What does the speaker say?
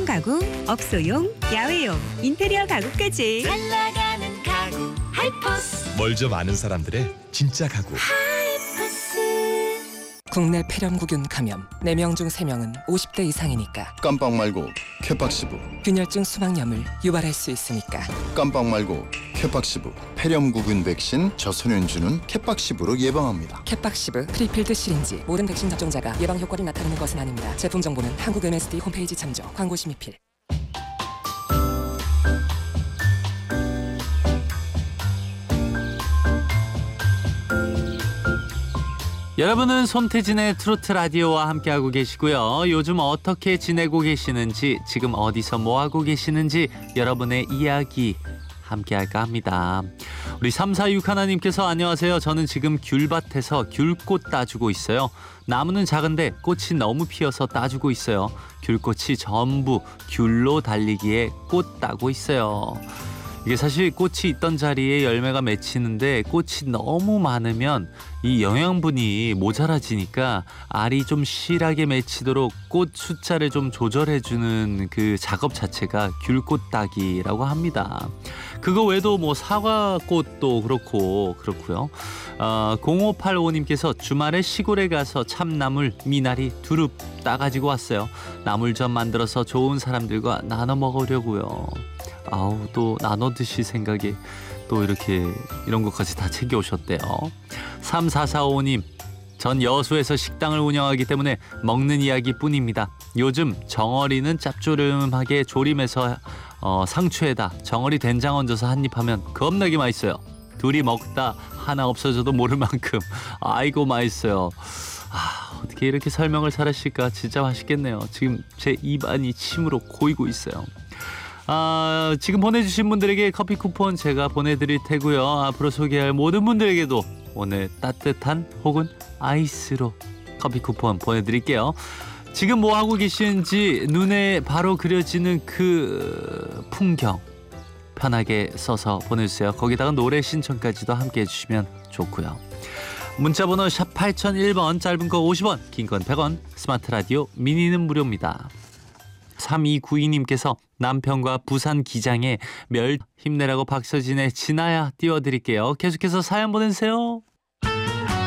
가구, 업소용, 야외용, 인테리어 가구까지. 잘 나가는 가구 하이퍼스. 멀저 많은 사람들의 진짜 가구. 국내 폐렴구균 감염 4명 중 3명은 50대 이상이니까. 깜빡 말고 케팍시브. 균열증 수막염을 유발할 수 있으니까. 깜빡 말고 케팍시브. 폐렴구균 백신 저소년주는 케팍시브로 예방합니다. 캣박시브 프리필드 시린지. 모든 백신 접종자가 예방 효과를 나타내는 것은 아닙니다. 제품 정보는 한국 MSD 홈페이지 참조. 광고 심의필. 여러분은 손태진의 트로트 라디오와 함께하고 계시고요. 요즘 어떻게 지내고 계시는지, 지금 어디서 뭐하고 계시는지 여러분의 이야기 함께할까 합니다. 우리 3461님께서 안녕하세요. 저는 지금 귤밭에서 귤꽃 따주고 있어요. 나무는 작은데 꽃이 너무 피어서 따주고 있어요. 귤꽃이 전부 귤로 달리기에 꽃 따고 있어요. 이게 사실 꽃이 있던 자리에 열매가 맺히는데 꽃이 너무 많으면 이 영양분이 모자라지니까 알이 좀 실하게 맺히도록 꽃 숫자를 좀 조절해주는 그 작업 자체가 귤꽃 따기라고 합니다. 그거 외에도 뭐 사과꽃도 그렇고요. 0585님께서 주말에 시골에 가서 참나물, 미나리, 두릅 따가지고 왔어요. 나물전 만들어서 좋은 사람들과 나눠 먹으려고요. 아우, 또 나눠 드실 생각에 또 이렇게 이런 것까지 다 챙겨오셨대요. 3445님, 전 여수에서 식당을 운영하기 때문에 먹는 이야기뿐입니다. 요즘 정어리는 짭조름하게 조림해서 상추에다 정어리 된장 얹어서 한입 하면 겁나게 맛있어요. 둘이 먹다 하나 없어져도 모를 만큼 아이고 맛있어요. 어떻게 이렇게 설명을 잘하실까. 진짜 맛있겠네요. 지금 제 입안이 침으로 고이고 있어요. 지금 보내주신 분들에게 커피 쿠폰 제가 보내드릴 테고요. 앞으로 소개할 모든 분들에게도 오늘 따뜻한 혹은 아이스로 커피 쿠폰 보내드릴게요. 지금 뭐 하고 계시는지 눈에 바로 그려지는 그 풍경 편하게 써서 보내주세요. 거기다가 노래 신청까지도 함께 해주시면 좋고요. 문자번호 샵 8001번, 짧은 거 50원, 긴 건 100원, 스마트 라디오 미니는 무료입니다. 3292님께서 남편과 부산 기장에 멸 힘내라고 박서진의 진아야 띄워드릴게요. 계속해서 사연 보내주세요.